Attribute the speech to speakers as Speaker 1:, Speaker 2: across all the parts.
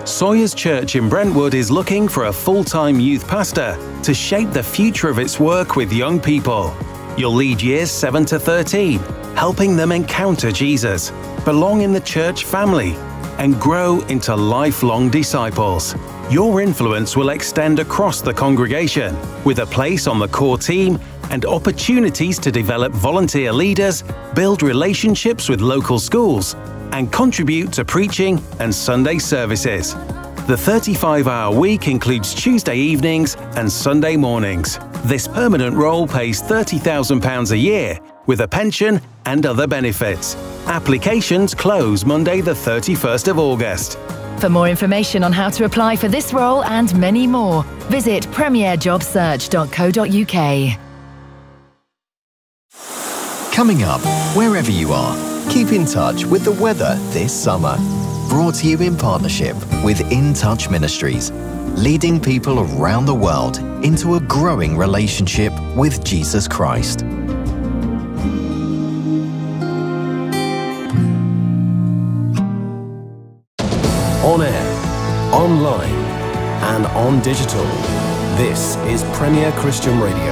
Speaker 1: Sawyers Church in Brentwood is looking for a full-time youth pastor to shape the future of its work with young people. You'll lead years 7 to 13, helping them encounter Jesus, belong in the church family, and grow into lifelong disciples. Your influence will extend across the congregation, with a place on the core team and opportunities to develop volunteer leaders, build relationships with local schools, and contribute to preaching and Sunday services. The 35-hour week includes Tuesday evenings and Sunday mornings. This permanent role pays £30,000 a year, with a pension and other benefits. Applications close Monday the 31st of August.
Speaker 2: For more information on how to apply for this role and many more, visit premierjobsearch.co.uk.
Speaker 3: Coming up, wherever you are, keep in touch with the weather this summer. Brought to you in partnership with In Touch Ministries, leading people around the world into a growing relationship with Jesus Christ.
Speaker 4: On air, online, and on digital. This is Premier Christian Radio.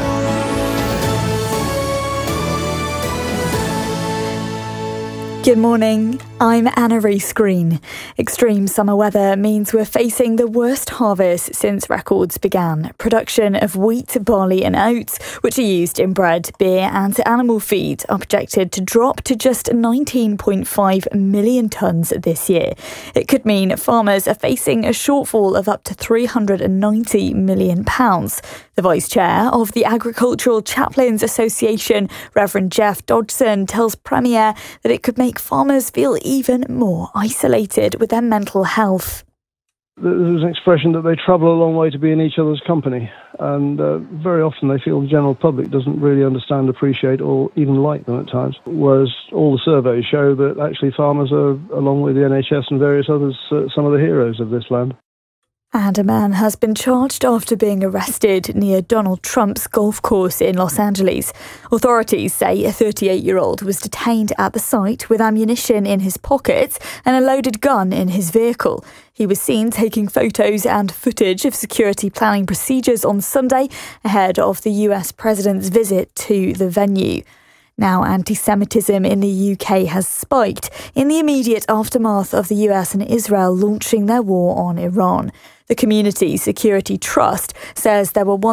Speaker 5: Good morning, I'm Anna Rees Green. Extreme summer weather means we're facing the worst harvest since records began. Production of wheat, barley and oats, which are used in bread, beer and animal feed, are projected to drop to just 19.5 million tonnes this year. It could mean farmers are facing a shortfall of up to £390 million. The Vice Chair of the Agricultural Chaplains Association, Reverend Jeff Dodgson, tells Premier that it could make farmers feel even more isolated with their mental health.
Speaker 6: There's an expression that they travel a long way to be in each other's company, and very often they feel the general public doesn't really understand, appreciate or even like them at times, whereas all the surveys show that actually farmers are, along with the NHS and various others, some of the heroes of this land.
Speaker 5: And a man has been charged after being arrested near Donald Trump's golf course in Los Angeles. Authorities say a 38-year-old was detained at the site with ammunition in his pocket and a loaded gun in his vehicle. He was seen taking photos and footage of security planning procedures on Sunday ahead of the US president's visit to the venue. Now, anti-Semitism in the UK has spiked in the immediate aftermath of the US and Israel launching their war on Iran. The Community Security Trust says there were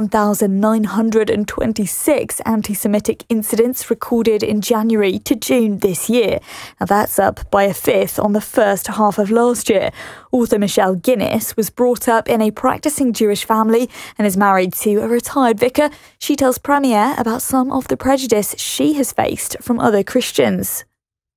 Speaker 5: 1,926 anti-Semitic incidents recorded in January to June this year. Now, that's up by a fifth on the first half of last year. Author Michelle Guinness was brought up in a practicing Jewish family and is married to a retired vicar. She tells Premier about some of the prejudice she has faced from other Christians.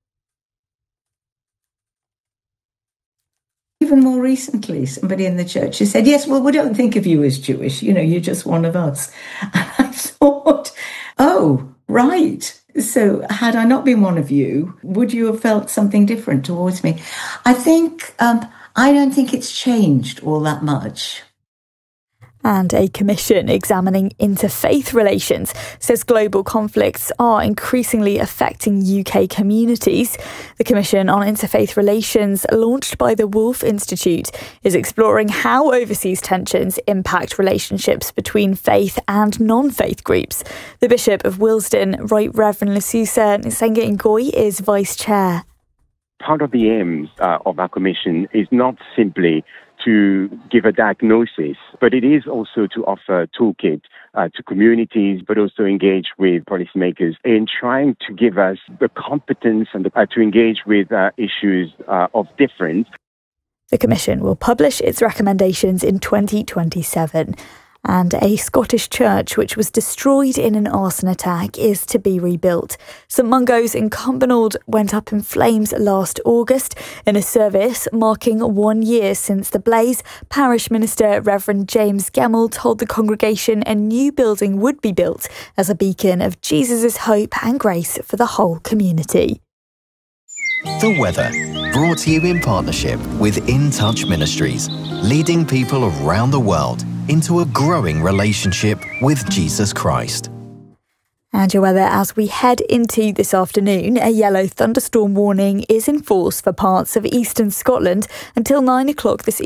Speaker 7: Even more recently, somebody in the church has said, yes, well, we don't think of you as Jewish. You know, you're just one of us. And I thought, oh, right. So had I not been one of you, would you have felt something different towards me? I think, I don't think it's changed all that much.
Speaker 5: And a commission examining interfaith relations says global conflicts are increasingly affecting UK communities. The Commission on Interfaith Relations, launched by the Wolf Institute, is exploring how overseas tensions impact relationships between faith and non-faith groups. The Bishop of Willesden, Right Reverend Lesusa Nsenga Ngoy, is Vice Chair.
Speaker 8: Part of the aims of our commission is not simply to give a diagnosis, but it is also to offer a toolkit to communities, but also engage with policymakers in trying to give us the competence and to engage with issues of difference.
Speaker 5: The Commission will publish its recommendations in 2027. And a Scottish church which was destroyed in an arson attack is to be rebuilt. St Mungo's in Cumbernauld went up in flames last August. In a service marking 1 year since the blaze, Parish Minister Reverend James Gemmell told the congregation a new building would be built as a beacon of Jesus' hope and grace for the whole community.
Speaker 3: The weather, brought to you in partnership with In Touch Ministries, leading people around the world into a growing relationship with Jesus Christ.
Speaker 5: And your weather as we head into this afternoon. A yellow thunderstorm warning is in force for parts of eastern Scotland until 9 o'clock this evening.